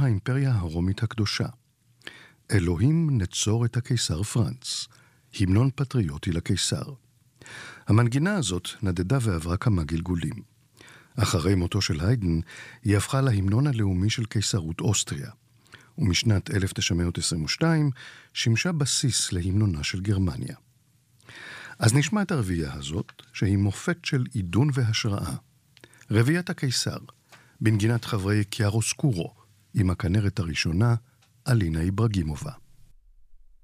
האימפריה הרומית הקדושה. אלוהים נצור את הקיסר פרנץ, המנון פטריוטי לקיסר. המנגינה הזאת נדדה ועברה כמה גלגולים. אחרי מותו של היידן, היא הפכה להמנון הלאומי של קיסרות אוסטריה, ומשנת 1922 שימשה בסיס להמנונה של גרמניה. אז נשמע את הרביעייה הזאת, שהיא מופת של עידון והשראה. רביעיית הקיסר, בנגינת חברי קיארוסקורו, עם הכנרת הראשונה, אלינה איברגימובה.